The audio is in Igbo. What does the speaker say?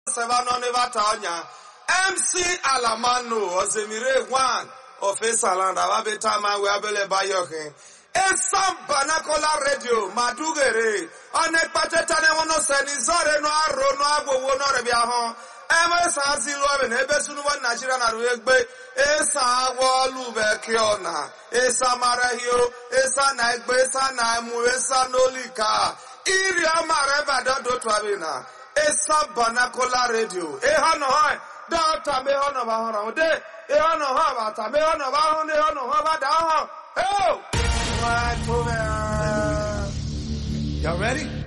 Sevano Nevatanya, MC Alamano, Ozemire one of Esaland, Ababetama, Wabele Bayoke. Esam Banakola Radio, Madugere, Anekpatetane wono senizore no aro no agbo wo no rebiahon. Esa zilo and Ebesunu one Nigeria na Ruegbe, Esa Wolu Bekiona, Esa Marahio, Esa Naigbe, Esa Naimu, Esa Nolika, Iria Mareba Dodo Twabina, Esa Banakola Radio, Ehano High, Data Mehono Bahon, De, Ehano Hava, Mehono Bahon, Ehano Hava Down. Oh! Y'all ready?